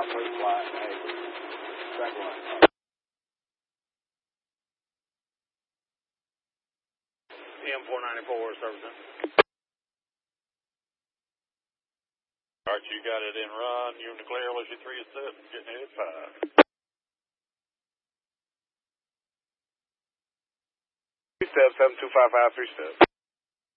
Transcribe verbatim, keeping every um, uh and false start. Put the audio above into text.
First flight, hey, second line. M four ninety-four, servicing. Archie, you got it in run. You in the clear, Lucy three is set, getting it at five. Three steps, seven two five five, three steps.